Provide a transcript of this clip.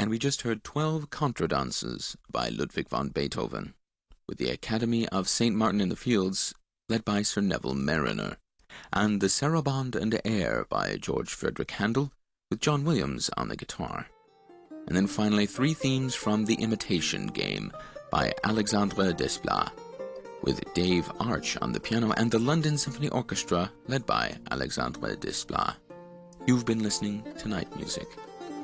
And we just heard 12 contradances by Ludwig van Beethoven, with the Academy of St. Martin in the Fields, led by Sir Neville Mariner, and the Sarabande and Air by George Frederick Handel, with John Williams on the guitar. And then finally 3 themes from The Imitation Game by Alexandre Desplat, with Dave Arch on the piano and the London Symphony Orchestra, led by Alexandre Desplat. You've been listening to Night Music.